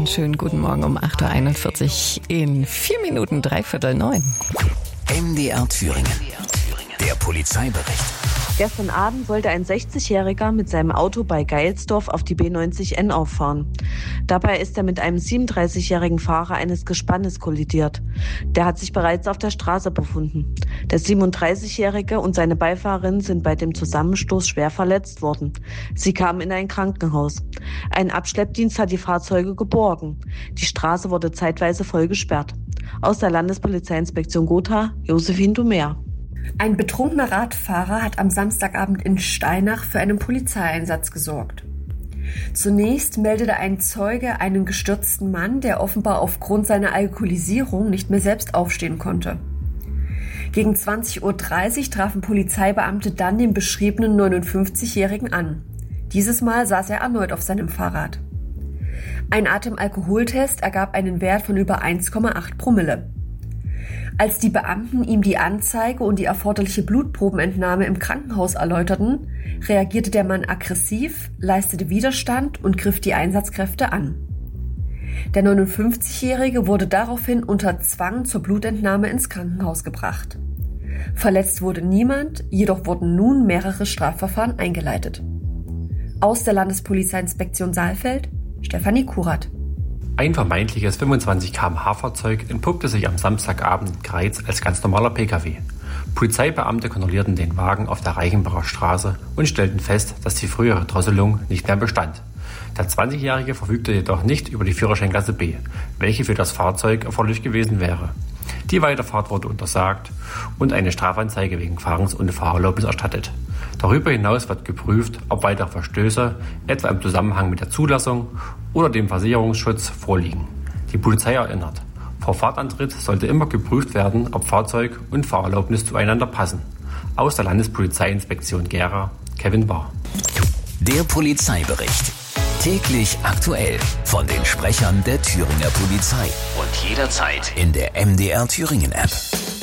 Einen schönen guten Morgen um 8.41 Uhr in 4 Minuten 8:45. MDR Thüringen. Der Polizeibericht. Gestern Abend wollte ein 60-Jähriger mit seinem Auto bei Geilsdorf auf die B90N auffahren. Dabei ist er mit einem 37-jährigen Fahrer eines Gespannes kollidiert. Der hat sich bereits auf der Straße befunden. Der 37-Jährige und seine Beifahrerin sind bei dem Zusammenstoß schwer verletzt worden. Sie kamen in ein Krankenhaus. Ein Abschleppdienst hat die Fahrzeuge geborgen. Die Straße wurde zeitweise voll gesperrt. Aus der Landespolizeiinspektion Gotha, Josephine Dumer. Ein betrunkener Radfahrer hat am Samstagabend in Steinach für einen Polizeieinsatz gesorgt. Zunächst meldete ein Zeuge einen gestürzten Mann, der offenbar aufgrund seiner Alkoholisierung nicht mehr selbst aufstehen konnte. Gegen 20:30 Uhr trafen Polizeibeamte dann den beschriebenen 59-Jährigen an. Dieses Mal saß er erneut auf seinem Fahrrad. Ein Atemalkoholtest ergab einen Wert von über 1,8 Promille. Als die Beamten ihm die Anzeige und die erforderliche Blutprobenentnahme im Krankenhaus erläuterten, reagierte der Mann aggressiv, leistete Widerstand und griff die Einsatzkräfte an. Der 59-Jährige wurde daraufhin unter Zwang zur Blutentnahme ins Krankenhaus gebracht. Verletzt wurde niemand, jedoch wurden nun mehrere Strafverfahren eingeleitet. Aus der Landespolizeiinspektion Saalfeld, Stefanie Kurat. Ein vermeintliches 25 km/h-Fahrzeug entpuppte sich am Samstagabend in Greiz als ganz normaler Pkw. Polizeibeamte kontrollierten den Wagen auf der Reichenbacher Straße und stellten fest, dass die frühere Drosselung nicht mehr bestand. Der 20-Jährige verfügte jedoch nicht über die Führerscheinklasse B, welche für das Fahrzeug erforderlich gewesen wäre. Die Weiterfahrt wurde untersagt und eine Strafanzeige wegen Fahrens ohne Fahrerlaubnis erstattet. Darüber hinaus wird geprüft, ob weitere Verstöße, etwa im Zusammenhang mit der Zulassung oder dem Versicherungsschutz, vorliegen. Die Polizei erinnert, vor Fahrtantritt sollte immer geprüft werden, ob Fahrzeug und Fahrerlaubnis zueinander passen. Aus der Landespolizeiinspektion Gera, Kevin Bahr. Der Polizeibericht. Täglich aktuell von den Sprechern der Thüringer Polizei. Und jederzeit in der MDR Thüringen App.